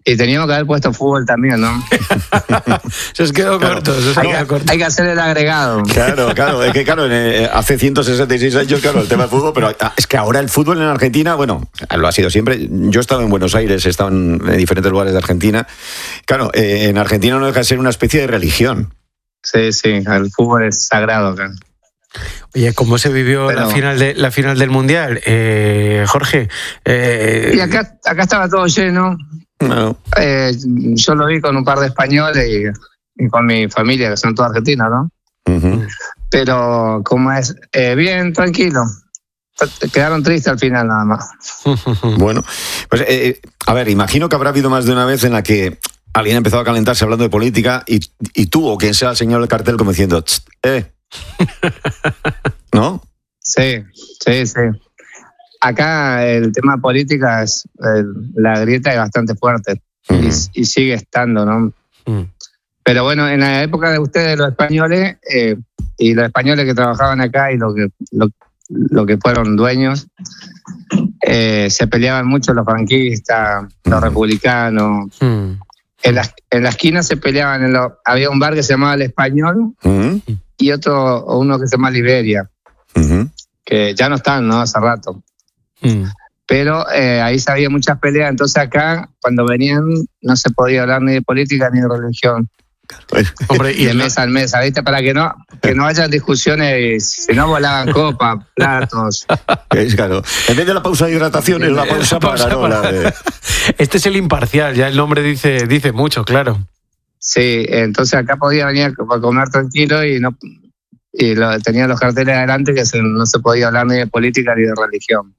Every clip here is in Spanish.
Y teníamos que haber puesto fútbol también, ¿no? Se os quedó corto. Hay que hacer el agregado. Claro. Es que, hace 166 años, el tema del fútbol, pero es que ahora el fútbol en Argentina, bueno, lo ha sido siempre. Yo he estado en Buenos Aires, he estado en diferentes lugares de Argentina. Claro, en Argentina no deja de ser una especie de religión. Sí, el fútbol es sagrado, claro. Oye, ¿cómo se vivió la final del Mundial, Jorge? Y acá estaba todo lleno. No. Yo lo vi con un par de españoles y con mi familia, que son todos argentinos, ¿no? Uh-huh. Pero, ¿cómo es? Bien, tranquilo. Quedaron tristes al final, nada más. Bueno, pues, a ver, imagino que habrá habido más de una vez en la que alguien ha empezado a calentarse hablando de política y tú, o quien sea el señor del cartel, como diciendo, ¿no? Sí. Acá el tema política es la grieta es bastante fuerte. Uh-huh. y sigue estando, ¿no? Uh-huh. Pero bueno, en la época de ustedes, los españoles, y los españoles que trabajaban acá y lo que fueron dueños, se peleaban mucho los franquistas, los republicanos. Uh-huh. En la esquina se peleaban, había un bar que se llamaba El Español, uh-huh, y uno que se llama Liberia, uh-huh, que ya no están, ¿no? Hace rato. Uh-huh. Pero ahí se había muchas peleas, entonces acá, cuando venían, no se podía hablar ni de política ni de religión. Hombre, y de mesa en mesa, ¿viste? Para que no haya discusiones, si no volaban copas, platos. Claro. En vez de la pausa de hidratación, es la pausa para. Este es el imparcial, ya el nombre dice mucho, claro. Sí, entonces acá podía venir a comer tranquilo y tenía los carteles adelante que no se podía hablar ni de política ni de religión.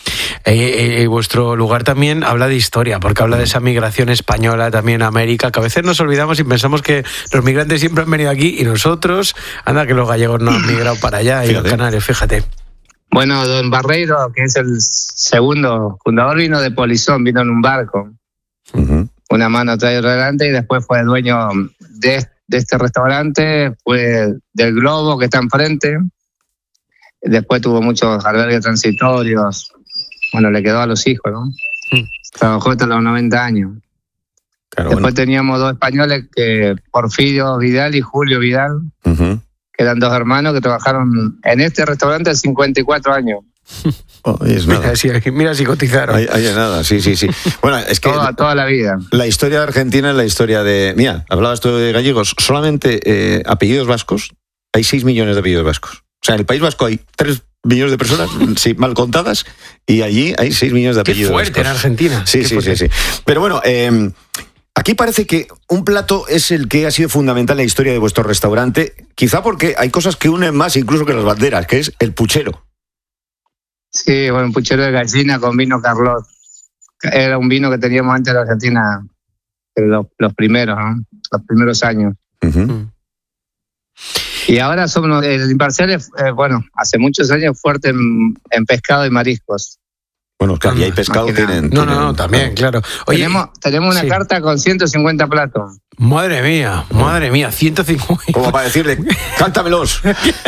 Vuestro lugar también habla de historia, porque habla de esa migración española también a América, que a veces nos olvidamos y pensamos que los migrantes siempre han venido aquí y nosotros, anda que los gallegos no han migrado para allá y los canarios, fíjate. Bueno, don Barreiro, que es el segundo fundador, vino de Polizón, vino en un barco, uh-huh, una mano atrás y otra adelante, y después fue dueño de este restaurante, fue del Globo que está enfrente, después tuvo muchos albergues transitorios. Bueno, le quedó a los hijos, ¿no? Trabajó hasta los 90 años. Claro, después teníamos dos españoles, Porfirio Vidal y Julio Vidal, uh-huh, que eran dos hermanos que trabajaron en este restaurante 54 años. Oh, es nada. Mira si cotizaron. Ahí es nada, sí. Bueno, es que toda la vida. La historia de Argentina es la historia de... Mira, hablabas tú de gallegos. Solamente apellidos vascos, hay 6 millones de apellidos vascos. O sea, en el País Vasco hay 3 millones de personas, sí, mal contadas, y allí hay 6 millones de apellidos. Qué fuerte vascos. En Argentina. Sí. Pero bueno, aquí parece que un plato es el que ha sido fundamental en la historia de vuestro restaurante, quizá porque hay cosas que unen más incluso que las banderas, que es el puchero. Sí, bueno, un puchero de gallina con vino Carlot. Era un vino que teníamos antes en Argentina, los primeros, ¿no? Los primeros años. Uh-huh. Y ahora somos el imparcial, hace muchos años fuerte en pescado y mariscos. Bueno, claro, y hay pescado tienen. No, también, claro. Oye, tenemos una carta con 150 platos. Madre mía, 150. Como para decirle, cántamelos.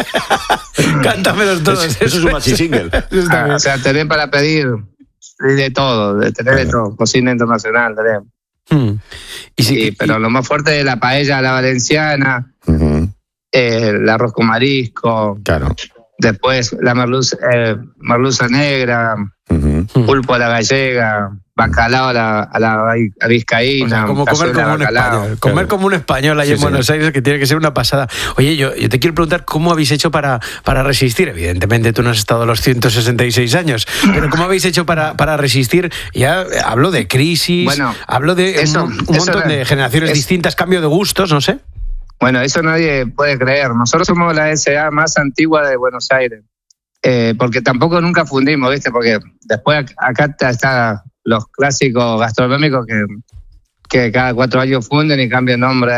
Cántamelos todos. Eso es un maxi single. O sea, tenés para pedir de todo, de todo, cocina internacional, tenemos. Pero lo más fuerte es la paella a la valenciana, uh-huh, el arroz con marisco, claro, después la merluza negra, uh-huh, pulpo a la gallega, bacalao a la vizcaína. O sea, comer como un español allá en Buenos Aires, que tiene que ser una pasada. Oye, yo te quiero preguntar cómo habéis hecho para resistir. Evidentemente tú no has estado los 166 años, pero ¿cómo habéis hecho para resistir? Ya hablo de crisis, hablo de un montón de generaciones distintas, cambio de gustos, no sé. Bueno, eso nadie puede creer. Nosotros somos la SA más antigua de Buenos Aires. Porque tampoco nunca fundimos, ¿viste? Porque después acá están los clásicos gastronómicos que cada 4 años funden y cambian nombre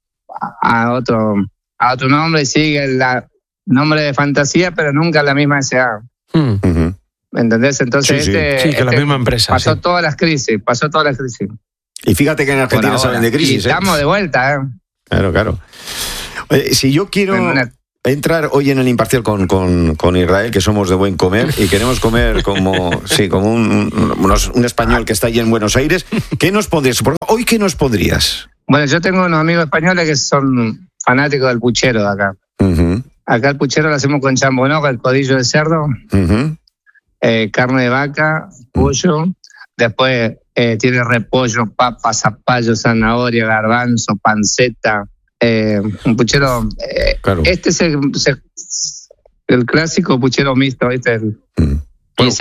a otro nombre y siguen el nombre de fantasía, pero nunca la misma SA. Uh-huh. ¿Me entendés? Entonces que la misma empresa. Pasó todas las crisis. Y fíjate que en Argentina salen de crisis. Y estamos de vuelta, Claro. Oye, si yo quiero... entrar hoy en el imparcial con Israel, que somos de buen comer, y queremos comer como un español que está allí en Buenos Aires. ¿Qué nos pondrías? ¿Hoy qué nos pondrías? Bueno, yo tengo unos amigos españoles que son fanáticos del puchero de acá. Uh-huh. Acá el puchero lo hacemos con chambonoca, el codillo de cerdo, uh-huh. Carne de vaca, pollo, después tiene repollo, papa, zapallo, zanahoria, garbanzo, panceta, un puchero. Claro. Este es el clásico puchero mixto, ¿viste? Y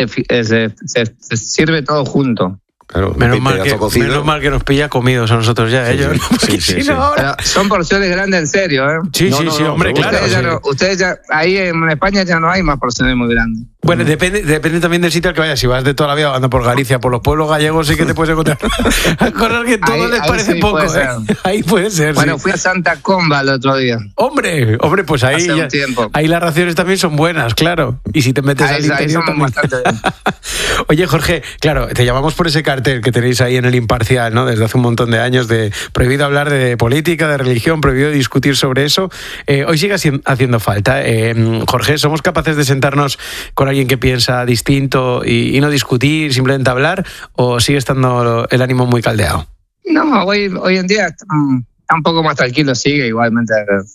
se sirve todo junto. Claro, menos mal que nos pilla comidos a nosotros ya, ellos. Sí. Pero son porciones grandes en serio, ¿eh? Sí, hombre, claro. Ustedes ya, ahí en España ya no hay más porciones muy grandes. Bueno, depende también del sitio al que vayas. Si vas de toda la vida andando por Galicia, por los pueblos gallegos, sí que te puedes encontrar cosas que todo les parece sí poco, ¿eh? Ahí puede ser. Bueno, fui a Santa Comba el otro día. Hombre, pues ahí ahí las raciones también son buenas, claro. Y si te metes al interior también. Bastante bien. Oye, Jorge, claro, te llamamos por ese cartel que tenéis ahí en el Imparcial, ¿no? Desde hace un montón de años, de prohibido hablar de política, de religión, prohibido discutir sobre eso. Hoy sigue haciendo falta. Jorge, ¿somos capaces de sentarnos con alguien que piensa distinto y no discutir, simplemente hablar, o sigue estando el ánimo muy caldeado? No, hoy en día está un poco más tranquilo, sigue igualmente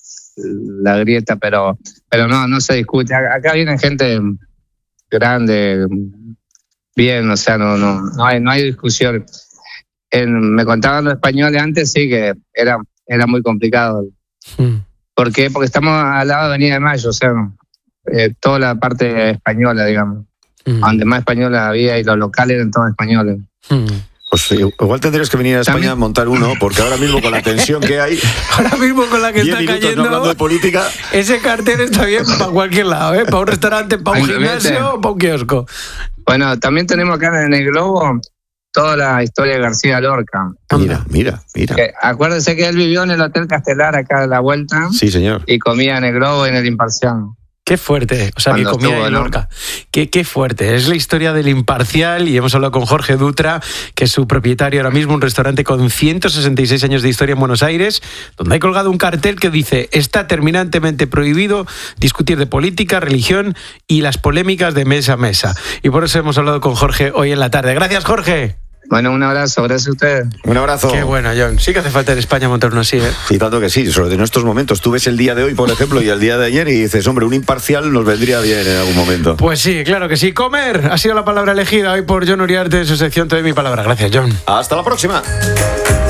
la grieta, pero no se discute. Acá viene gente grande, bien, o sea, no hay discusión. Me contaban los españoles antes, sí, que era muy complicado. ¿Por qué? Porque estamos al lado de Avenida de Mayo, o sea, toda la parte española, digamos. Donde más española había y los locales eran todos españoles. Pues igual tendrías que venir a España a montar uno, porque ahora mismo con la tensión que hay, ahora mismo con la que está cayendo, no hablando de política, ese cartel está bien para cualquier lado, ¿eh? Para un restaurante, para un gimnasio o para un kiosco. Bueno, también tenemos acá en el Globo toda la historia de García Lorca. Mira. Acuérdense que él vivió en el Hotel Castelar acá a la vuelta. Sí, señor. Y comía en el Globo y en el Imparcial. Qué fuerte, o sea, que comía en Lorca. Qué fuerte. Es la historia del Imparcial y hemos hablado con Jorge Dutra, que es su propietario ahora mismo, un restaurante con 166 años de historia en Buenos Aires, donde hay colgado un cartel que dice: está terminantemente prohibido discutir de política, religión y las polémicas de mesa a mesa. Y por eso hemos hablado con Jorge hoy en la tarde. Gracias, Jorge. Bueno, un abrazo, gracias a ustedes. Un abrazo. Qué bueno, John. Sí que hace falta en España montar uno así, ¿eh? Sí, tanto que sí, sobre en estos momentos. Tú ves el día de hoy, por ejemplo, y el día de ayer y dices, hombre, un Imparcial nos vendría bien en algún momento. Pues sí, claro que sí. Comer ha sido la palabra elegida hoy por Jon Uriarte en su sección Te doy mi palabra. Gracias, John. Hasta la próxima.